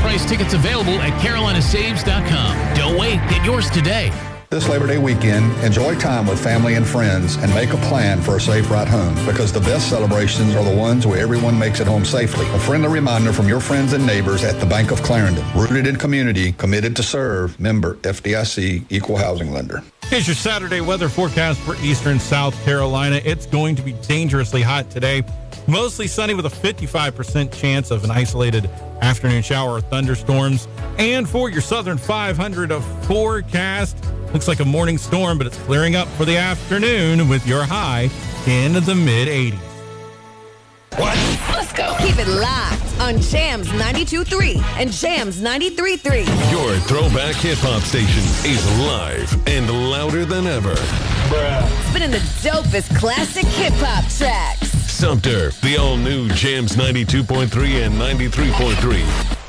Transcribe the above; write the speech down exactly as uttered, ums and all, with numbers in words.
price tickets available at carolina saves dot com. Don't wait. Get yours today. This Labor Day weekend, enjoy time with family and friends and make a plan for a safe ride home, because the best celebrations are the ones where everyone makes it home safely. A friendly reminder from your friends and neighbors at the Bank of Clarendon. Rooted in community, committed to serve, member F D I C, equal housing lender. Here's your Saturday weather forecast for eastern South Carolina. It's going to be dangerously hot today. Mostly sunny with a fifty-five percent chance of an isolated afternoon shower or thunderstorms. And for your southern five hundred of forecast, looks like a morning storm, but it's clearing up for the afternoon with your high in the mid eighties. What? Let's go. Keep it locked on Jams ninety-two point three and Jams ninety-three point three. Your throwback hip-hop station is live and louder than ever. Bruh. Spinning the dopest classic hip-hop tracks. Sumter, the all-new Jams ninety-two point three and ninety-three point three.